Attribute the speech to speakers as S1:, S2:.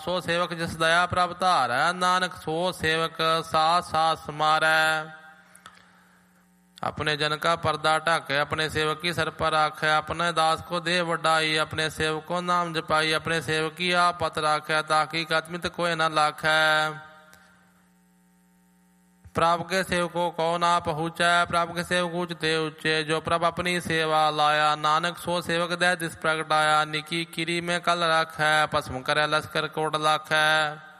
S1: ਸੋ ਸੇਵਕ ਜਿਸ ਦਇਆ ਪ੍ਰਭ ਧਾਰੈ, ਨਾਨਕ ਸੋ ਸੇਵਕ ਸਾਥ ਸਾਥ ਸਮਾਰੈ। अपने जन का पर्दा ढाके, अपने सेवक की सर पर राखे, अपने दास को दे वड्डाई, अपने सेवक को नाम जपाई, अपने सेवक की आप पत राखे, ताकि कतमित कोई न लाखे। प्रभ के सेवकों को ना पहुँचै, प्रभ के सेवक ऊंचते ऊंचे, जो प्रभ अपनी सेवा लाया, नानक सो सेवक दे दिस प्रगटाया। निकी किरी में कल रखै, भस्म करे लश्कर कोट लाखै।